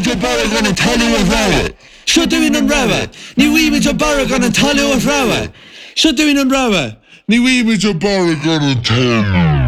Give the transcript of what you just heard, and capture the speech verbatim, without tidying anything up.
Baragan and Tally of Rabbit. Shut doing on Rabbit. New image of Baragan and Tally of Rabbit. Shut doing on Rabbit. New image of Baragan and Tally.